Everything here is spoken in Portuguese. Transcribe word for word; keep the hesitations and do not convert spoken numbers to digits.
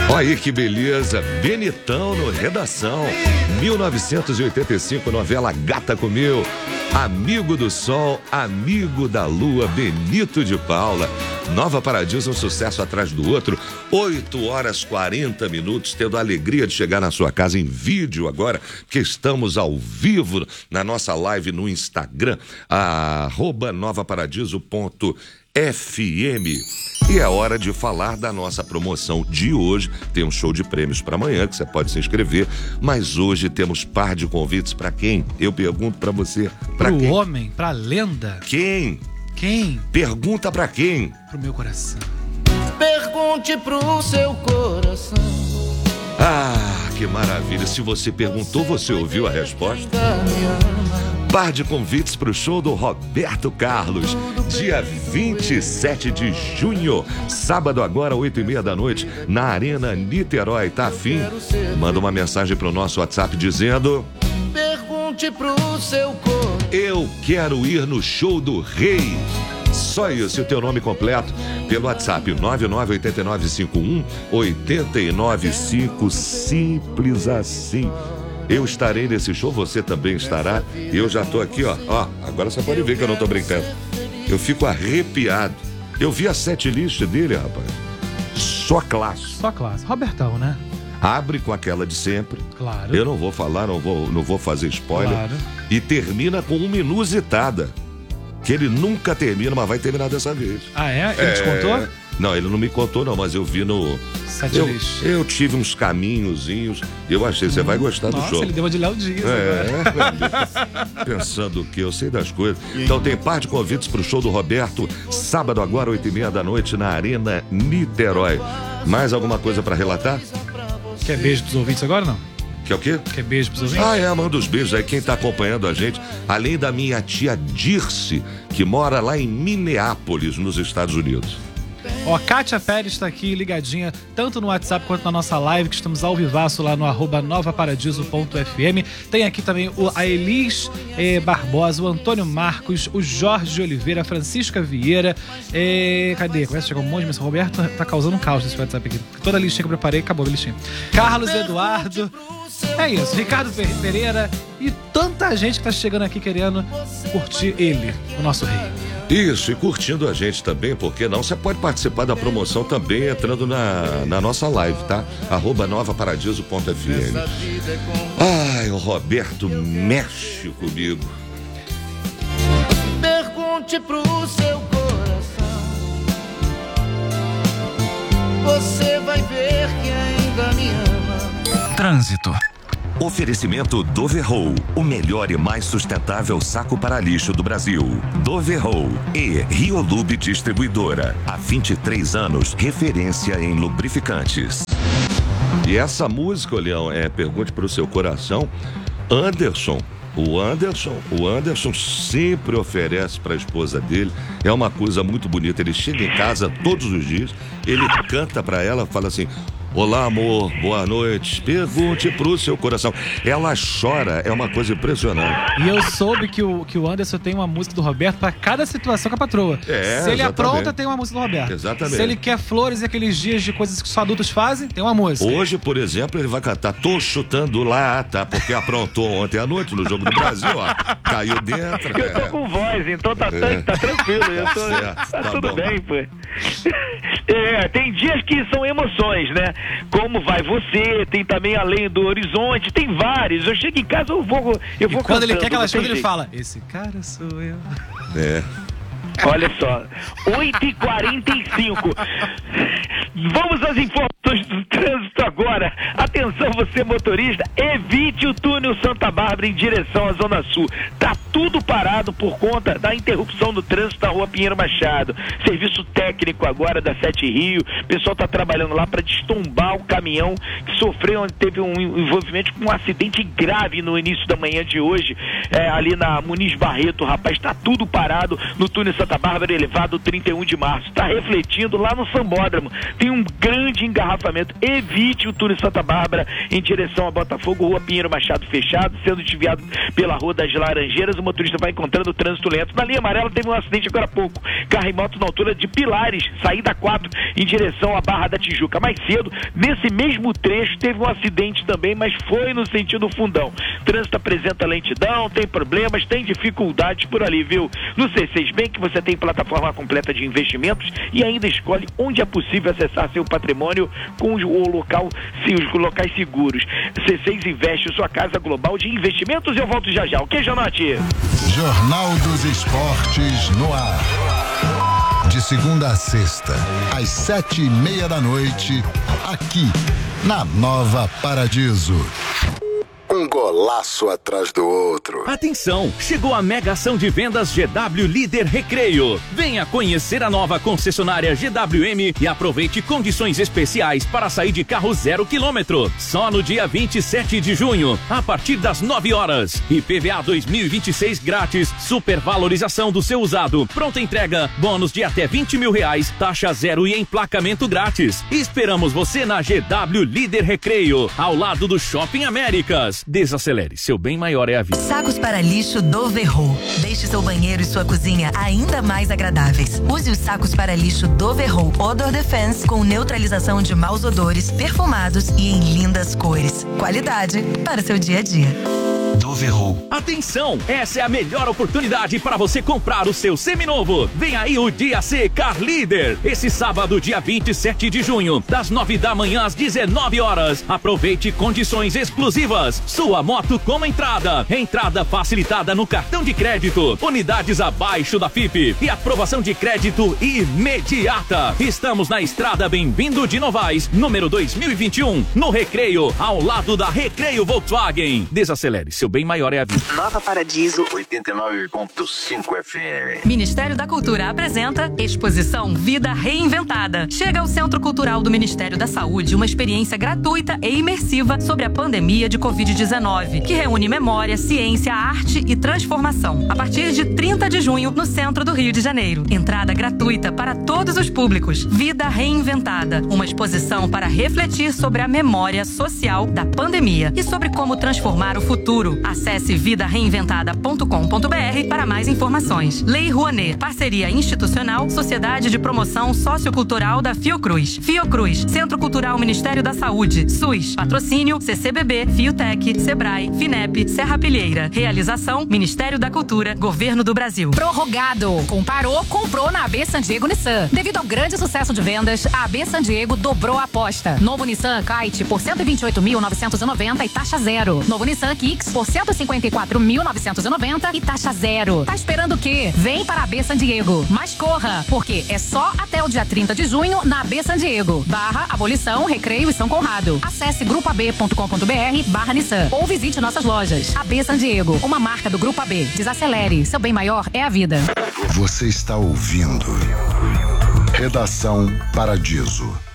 Olha aí que beleza, Benitão no Redação, mil novecentos e oitenta e cinco, novela Gata Comeu, Amigo do Sol, Amigo da Lua, Benito de Paula. Nova Paradiso, um sucesso atrás do outro, oito horas e quarenta minutos, tendo a alegria de chegar na sua casa em vídeo agora, que estamos ao vivo na nossa live no Instagram, arroba novaparadiso ponto F M. E é hora de falar da nossa promoção de hoje. Tem um show de prêmios para amanhã que você pode se inscrever, mas hoje temos par de convites para quem? Eu pergunto para você, para quem? Pro homem, pra lenda. Quem? Quem? Pergunta para quem? Pro meu coração. Pergunte pro seu coração. Ah, que maravilha. Se você perguntou, você ouviu a resposta? Par de convites para o show do Roberto Carlos, dia vinte e sete de junho, sábado agora, oito e meia da noite, na Arena Niterói. Tá afim? Manda uma mensagem para o nosso WhatsApp dizendo: pergunte pro seu coração. Eu quero ir no show do Rei. Só isso, e o teu nome completo pelo WhatsApp nove nove oito nove cinco um oito nove cinco, simples assim. Eu estarei nesse show, você também estará. E eu já tô aqui, ó. Ó, agora você pode ver que eu não tô brincando. Eu fico arrepiado. Eu vi a setlist dele, rapaz. Só classe. Só classe. Robertão, né? Abre com aquela de sempre. Claro. Eu não vou falar, não vou, não vou fazer spoiler. Claro. E termina com uma inusitada. Que ele nunca termina, mas vai terminar dessa vez. Ah, é? Ele te contou? Não, ele não me contou não, mas eu vi no... Setlist. Eu, eu tive uns caminhozinhos, eu achei, você hum, vai gostar nossa, do show. Ele deu uma de Léo Dias é, agora. Pensando que eu sei das coisas. Então tem par de convites pro show do Roberto, sábado agora, oito e meia da noite, na Arena Niterói. Mais alguma coisa pra relatar? Quer beijo pros ouvintes agora ou não? Quer o quê? Quer beijo pros ouvintes? Ah, é, manda os beijos aí. Quem tá acompanhando a gente, além da minha tia Dirce, que mora lá em Minneapolis, nos Estados Unidos. Ó, Kátia Pérez está aqui ligadinha, tanto no WhatsApp quanto na nossa live, que estamos ao vivaço lá no arroba novaparadiso ponto F M. Tem aqui também o, a Elis eh, Barbosa, o Antônio Marcos, o Jorge Oliveira, a Francisca Vieira. Eh, cadê? Começa a chegar um monte de mensagem. Roberto tá causando um caos nesse WhatsApp aqui. Toda a listinha que eu preparei, acabou a listinha. Carlos Eduardo. É isso, Ricardo Pereira e tanta gente que tá chegando aqui querendo curtir ele, o nosso rei. Isso, e curtindo a gente também, porque não, você pode participar da promoção também entrando na, na nossa live, tá? Arroba novaparadiso ponto F M. Ai, o Roberto mexe comigo. Pergunte pro seu coração. Você vai ver que ainda me ama. Trânsito. Oferecimento Doverroll, o melhor e mais sustentável saco para lixo do Brasil. Doverroll e Riolube Distribuidora. Há vinte e três anos, referência em lubrificantes. E essa música, Leão, é Pergunte pro Seu Coração. Anderson, o Anderson, o Anderson sempre oferece para a esposa dele. É uma coisa muito bonita. Ele chega em casa todos os dias, ele canta para ela, fala assim: olá, amor, boa noite, pergunte pro seu coração. Ela chora, é uma coisa impressionante. E eu soube que o, que o Anderson tem uma música do Roberto pra cada situação com a patroa. É, Se ele exatamente. apronta, tem uma música do Roberto. Exatamente. Se ele quer flores e aqueles dias de coisas que só adultos fazem, tem uma música. Hoje, por exemplo, ele vai cantar Tô Chutando Lata, porque aprontou ontem à noite no Jogo do Brasil, ó. Caiu dentro. Eu tô é. com voz, então tá, É. tá, tá tranquilo. Eu tô, certo, tá tá tudo bom. bem, pô. É, tem dias que são emoções, né? Como vai você, tem também Além do Horizonte, tem vários. Eu chego em casa, eu vou eu E vou quando ele cantando, quer aquela não tem coisa, ele jeito. fala: esse cara sou eu. É. Olha só, oito e quarenta e cinco. Vamos às informações do trânsito agora. Atenção, você motorista, evite o túnel Santa Bárbara em direção à Zona Sul. Tá tudo parado por conta da interrupção do trânsito na rua Pinheiro Machado. Serviço técnico agora da Sete Rio. O pessoal tá trabalhando lá para destombar o caminhão que sofreu, teve um envolvimento com um acidente grave no início da manhã de hoje, é, ali na Muniz Barreto. Rapaz, tá tudo parado no túnel Santa Bárbara, elevado trinta e um de março. Tá refletindo lá no Sambódromo. Tem um grande engarrafamento. Evite o túnel Santa Bárbara em direção a Botafogo, rua Pinheiro Machado fechado, sendo desviado pela Rua das Laranjeiras. O motorista vai encontrando o trânsito lento. Na linha amarela teve um acidente agora há pouco. Carro e moto na altura de Pilares, saída quatro, em direção à Barra da Tijuca. Mais cedo, nesse mesmo trecho, teve um acidente também, mas foi no sentido fundão. Trânsito apresenta lentidão, tem problemas, tem dificuldades por ali, viu? No C seis Bank você tem plataforma completa de investimentos e ainda escolhe onde é possível acessar seu patrimônio com o local, sim, os locais seguros. C seis Investe, sua casa global de investimentos. Eu volto já já. O que, Janote? Jornal dos Esportes no ar. De segunda a sexta, às sete e meia da noite, aqui na Nova Paradiso. Um golaço atrás do outro. Atenção, chegou a mega ação de vendas G W Líder Recreio. Venha conhecer a nova concessionária G W M e aproveite condições especiais para sair de carro zero quilômetro. Só no dia vinte e sete de junho, a partir das nove horas. I P V A dois mil e vinte e seis grátis, supervalorização do seu usado, pronta entrega, bônus de até vinte mil reais, taxa zero e emplacamento grátis. Esperamos você na G W Líder Recreio, ao lado do Shopping Américas. Desacelere, seu bem maior é a vida. Sacos para lixo do Verro. Deixe seu banheiro e sua cozinha ainda mais agradáveis. Use os sacos para lixo do Verro Odor Defense com neutralização de maus odores, perfumados e em lindas cores. Qualidade para seu dia a dia. Do Verro. Atenção, essa é a melhor oportunidade para você comprar o seu seminovo. Vem aí o Dia C Car Líder. Esse sábado, dia vinte e sete de junho, das nove da manhã às dezenove horas. Aproveite condições exclusivas. Sua moto com entrada. Entrada facilitada no cartão de crédito. Unidades abaixo da F I P. E aprovação de crédito imediata. Estamos na estrada Bem-vindo de Novaes, número dois mil e vinte e um, no Recreio, ao lado da Recreio Volkswagen. Desacelere, seu bem maior é a vida. Nova Paradiso oitenta e nove ponto cinco F M. Ministério da Cultura apresenta Exposição Vida Reinventada. Chega ao Centro Cultural do Ministério da Saúde uma experiência gratuita e imersiva sobre a pandemia de covid dezenove, que reúne memória, ciência, arte e transformação. A partir de trinta de junho, no centro do Rio de Janeiro. Entrada gratuita para todos os públicos. Vida Reinventada, uma exposição para refletir sobre a memória social da pandemia e sobre como transformar o futuro. Acesse vida reinventada ponto com ponto b r para mais informações. Lei Rouanet, parceria institucional, Sociedade de Promoção Sociocultural da Fiocruz. Fiocruz, Centro Cultural Ministério da Saúde, SUS. Patrocínio C C B B, Fiotec, Sebrae, Finep, Serra Pilheira. Realização Ministério da Cultura, Governo do Brasil. Prorrogado. Comparou, comprou na A B San Diego Nissan. Devido ao grande sucesso de vendas, a A B San Diego dobrou a aposta. Novo Nissan Kite por cento e vinte e oito mil novecentos e noventa e taxa zero. Novo Nissan Kicks por cento e cinquenta e quatro mil novecentos e noventa e taxa zero. Tá esperando o quê? Vem para a A B San Diego. Mas corra, porque é só até o dia trinta de junho na A B San Diego. Barra Abolição, Recreio e São Conrado. Acesse grupo a b ponto com ponto b r barra Nissan ou visite nossas lojas. A B San Diego, uma marca do Grupo A B. Desacelere, seu bem maior é a vida. Você está ouvindo Redação Paradiso.